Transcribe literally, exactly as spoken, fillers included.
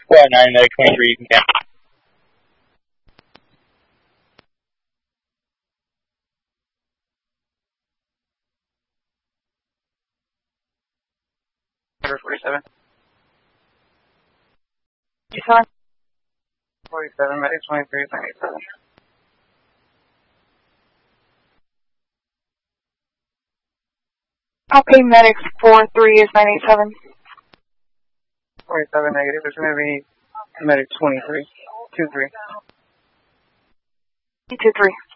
four nine, medic twenty-three, you can count. Number forty-seven. forty-seven, medic twenty-three, nine eight seven. Okay, medic four three is nine eight seven. forty-seven negative, it's going to be medic twenty-three, two three. two three.